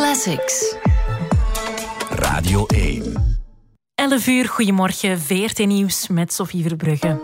Classics. Radio 1. 11 uur, goedemorgen, VRT Nieuws met Sophie Verbrugge.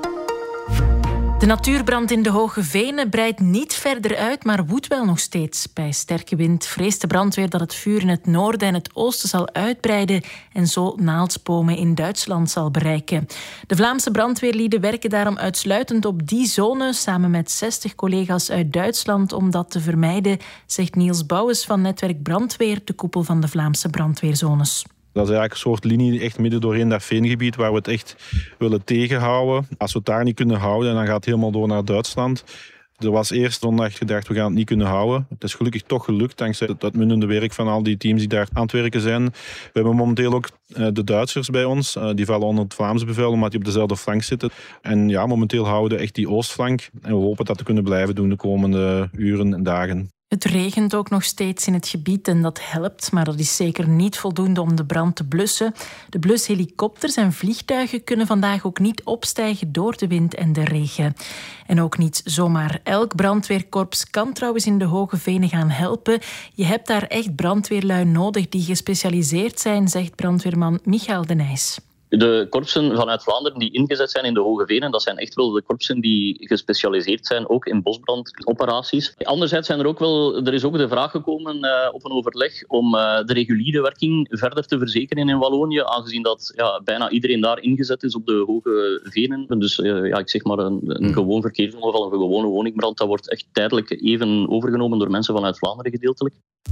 De natuurbrand in de Hoge Venen breidt niet verder uit, maar woedt wel nog steeds. Bij sterke wind vreest de brandweer dat het vuur in het noorden en het oosten zal uitbreiden en zo Naaldbomen in Duitsland zal bereiken. De Vlaamse brandweerlieden werken daarom uitsluitend op die zone, samen met 60 collega's uit Duitsland, om dat te vermijden, zegt Niels Bouwens van Netwerk Brandweer, de koepel van de Vlaamse brandweerzones. Dat is eigenlijk een soort linie echt midden doorheen dat veengebied waar we het echt willen tegenhouden. Als we het daar niet kunnen houden, dan gaat het helemaal door naar Duitsland. Er was eerst zondag gedacht, we gaan het niet kunnen houden. Het is gelukkig toch gelukt, dankzij het uitmuntende werk van al die teams die daar aan het werken zijn. We hebben momenteel ook de Duitsers bij ons. Die vallen onder het Vlaams bevel, omdat die op dezelfde flank zitten. En ja, momenteel houden we echt die oostflank. En we hopen dat te kunnen blijven doen de komende uren en dagen. Het regent ook nog steeds in het gebied en dat helpt, maar dat is zeker niet voldoende om de brand te blussen. De blushelikopters en vliegtuigen kunnen vandaag ook niet opstijgen door de wind en de regen. En ook niet zomaar elk brandweerkorps kan trouwens in de Hoge Venen gaan helpen. Je hebt daar echt brandweerlui nodig die gespecialiseerd zijn, zegt brandweerman Michael de Nijs. De korpsen vanuit Vlaanderen die ingezet zijn in de Hoge Venen, dat zijn echt wel de korpsen die gespecialiseerd zijn, ook in bosbrandoperaties. Anderzijds er is ook de vraag gekomen op een overleg om de reguliere werking verder te verzekeren in Wallonië, aangezien dat bijna iedereen daar ingezet is op de Hoge Venen. Dus ik zeg maar een gewoon verkeersongeval, een gewone woningbrand, dat wordt echt tijdelijk even overgenomen door mensen vanuit Vlaanderen gedeeltelijk.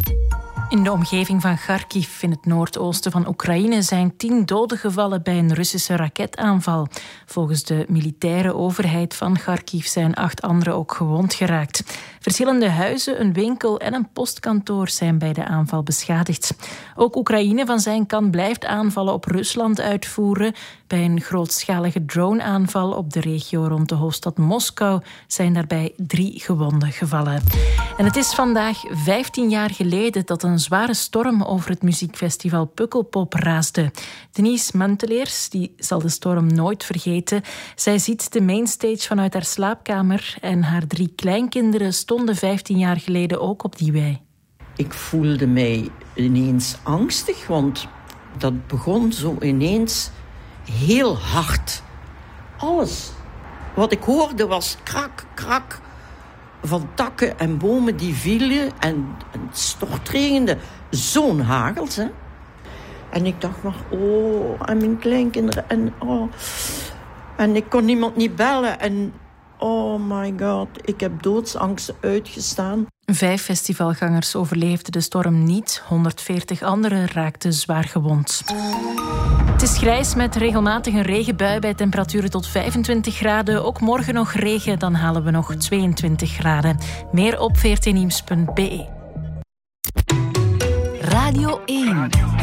In de omgeving van Kharkiv in het noordoosten van Oekraïne zijn 10 doden gevallen bij een Russische raketaanval. Volgens de militaire overheid van Kharkiv zijn 8 anderen ook gewond geraakt. Verschillende huizen, een winkel en een postkantoor zijn bij de aanval beschadigd. Ook Oekraïne van zijn kant blijft aanvallen op Rusland uitvoeren. Bij een grootschalige droneaanval op de regio rond de hoofdstad Moskou zijn daarbij 3 gewonden gevallen. En het is vandaag 15 jaar geleden dat een zware storm over het muziekfestival Pukkelpop raasde. Denise Munteleers, die zal de storm nooit vergeten. Zij ziet de mainstage vanuit haar slaapkamer en haar 3 kleinkinderen stonden 15 jaar geleden ook op die wei. Ik voelde mij ineens angstig, want dat begon zo ineens heel hard. Alles wat ik hoorde was krak, krak van takken en bomen die vielen en het stortregende. Zo'n hagels, hè. En ik dacht maar, en mijn kleinkinderen en ik kon niemand niet bellen en oh my god, ik heb doodsangst uitgestaan. 5 festivalgangers overleefden de storm niet. 140 anderen raakten zwaar gewond. Het is grijs met regelmatig een regenbui bij temperaturen tot 25 graden. Ook morgen nog regen, dan halen we nog 22 graden. Meer op vrtnieuws.be. Radio 1.